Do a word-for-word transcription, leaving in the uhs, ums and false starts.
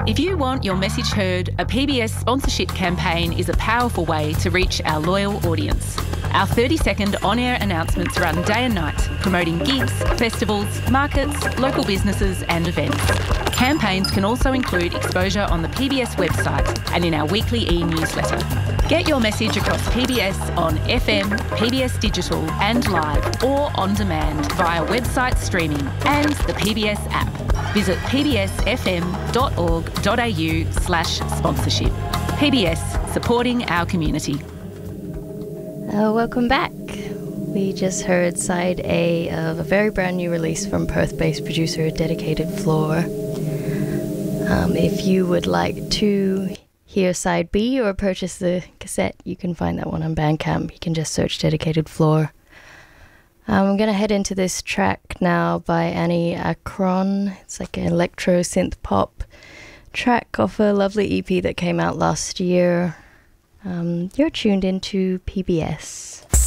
If you want your message heard, a P B S sponsorship campaign is a powerful way to reach our loyal audience. Our thirty second on-air announcements run day and night, promoting gigs, festivals, markets, local businesses and events. Campaigns can also include exposure on the P B S website and in our weekly e-newsletter. Get your message across P B S on F M, P B S Digital and live or on demand via website streaming and the P B S app. Visit pbsfm.org.au slash sponsorship. P B S, supporting our community. Uh, welcome back. We just heard side A of a very brand new release from Perth-based producer Dedicated Floor. Um, if you would like to hear side B or purchase the cassette, you can find that one on Bandcamp. You can just search Dedicated Floor. Um, I'm going to head into this track now by Annie Akron. It's like an electro synth pop track off a lovely E P that came out last year. Um, you're tuned into P B S.